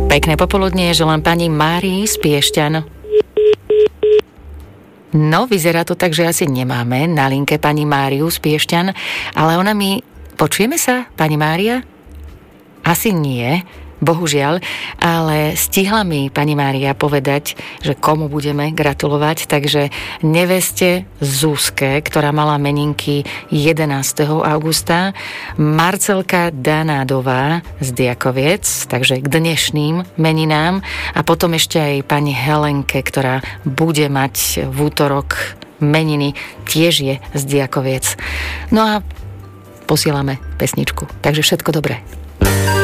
Pekné popoludnie, želám pani Márii z Piešťan. No, vyzerá to tak, že asi nemáme na linke pani Máriu z Piešťan, ale ona mi... Počujeme sa, pani Mária? Asi nie, bohužiaľ, ale stihla mi pani Mária povedať, že komu budeme gratulovať, takže neveste Zuzke, ktorá mala meninky 11. augusta, Marcelka Danádová z Diakoviec, takže k dnešným meninám, a potom ešte aj pani Helenke, ktorá bude mať v útorok meniny, tiež je z Diakoviec. No a posielame pesničku, takže všetko dobré.